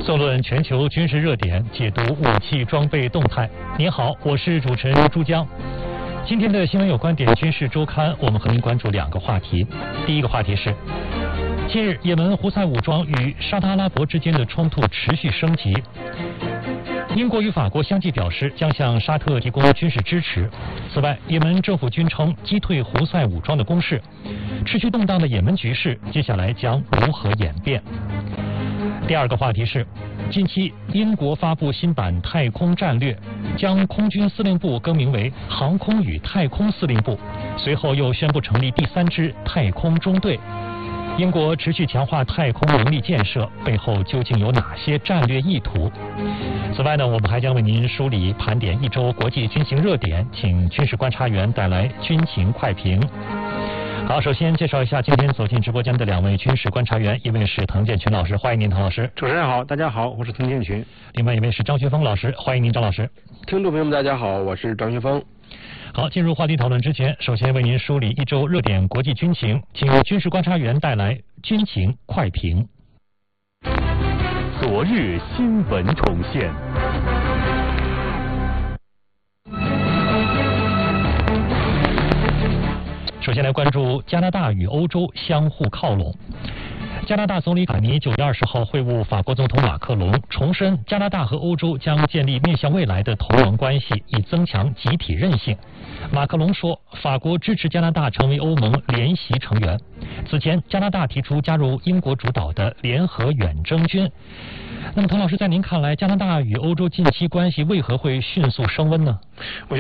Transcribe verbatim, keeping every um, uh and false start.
纵论全球军事热点，解读武器装备动态。您好，我是主持人朱江。今天的新闻有观点军事周刊，我们和您关注两个话题。第一个话题是，近日也门胡塞武装与沙特阿拉伯之间的冲突持续升级。英国与法国相继表示将向沙特提供军事支持。此外，也门政府军称击退胡塞武装的攻势。持续动荡的也门局势，接下来将如何演变？第二个话题是，近期英国发布新版太空战略，将空军司令部更名为航空与太空司令部，随后又宣布成立第三支太空中队。英国持续强化太空能力建设，背后究竟有哪些战略意图？此外呢，我们还将为您梳理盘点一周国际军情热点，请军事观察员带来军情快评。好，首先介绍一下今天走进直播间的两位军事观察员，一位是滕建群老师，欢迎您，滕老师。 主持人好，大家好，我是滕建群。 另外一位是张学峰老师，欢迎您，张老师。 听众朋友们，大家好，我是张学峰。 好，进入话题讨论之前，首先为您梳理一周热点国际军情，请军事观察员带来军情快评。 昨日新闻重现。 首先来关注加拿大与欧洲相互靠拢。加拿大总理卡尼九月二十号会晤法国总统马克龙，重申加拿大和欧洲将建立面向未来的同盟关系，以增强集体韧性。马克龙说，法国支持加拿大成为欧盟联席成员。此前，加拿大提出加入英国主导的联合远征军。那么，滕老师，在您看来，加拿大与欧洲近期关系为何会迅速升温呢？ 我觉